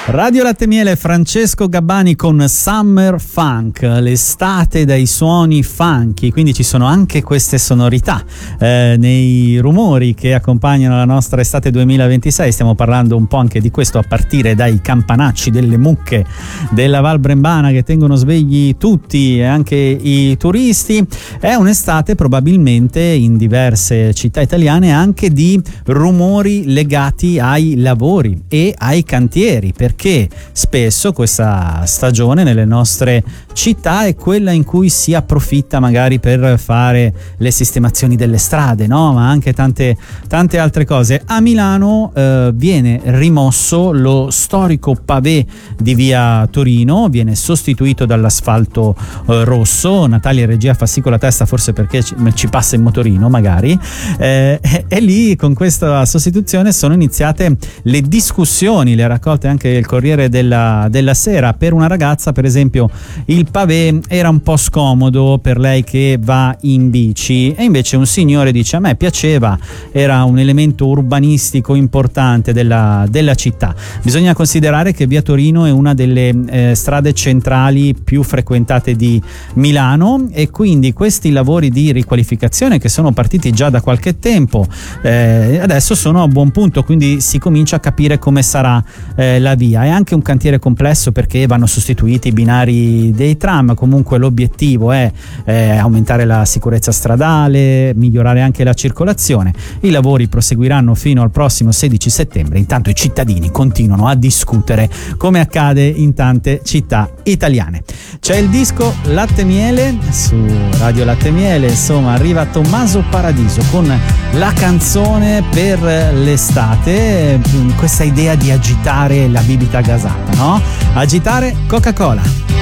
Radio Latte Miele, Francesco Gabbani con Summer Funk, l'estate dai suoni funky, quindi ci sono anche queste sonorità nei rumori che accompagnano la nostra estate 2026. Stiamo parlando un po' anche di questo a partire dai campanacci delle mucche della Val Brembana che tengono svegli tutti e anche i turisti. È un'estate probabilmente in diverse città italiane anche di rumori legati ai lavori e ai cantieri, perché spesso questa stagione nelle nostre città è quella in cui si approfitta magari per fare le sistemazioni delle strade, no? Ma anche tante altre cose. A Milano viene rimosso lo storico pavé di via Torino, viene sostituito dall'asfalto rosso. Natalia Regia fa sì con la testa, forse perché ci passa in motorino magari, e lì con questa sostituzione sono iniziate le discussioni, le raccolte anche il Corriere della Sera. Per una ragazza, per esempio, il pavé era un po' scomodo per lei che va in bici, e invece un signore dice: a me piaceva, era un elemento urbanistico importante della città. Bisogna considerare che via Torino è una delle strade centrali più frequentate di Milano, e quindi questi lavori di riqualificazione, che sono partiti già da qualche tempo, adesso sono a buon punto, quindi si comincia a capire come sarà la via. È anche un cantiere complesso perché vanno sostituiti i binari dei tram. Comunque l'obiettivo è aumentare la sicurezza stradale, migliorare anche la circolazione. I lavori proseguiranno fino al prossimo 16 settembre. Intanto i cittadini continuano a discutere, come accade in tante città italiane. C'è il disco Latte Miele su Radio Latte Miele, insomma arriva Tommaso Paradiso con la canzone per l'estate, questa idea di agitare la bibita gasata, no? Agitare Coca-Cola.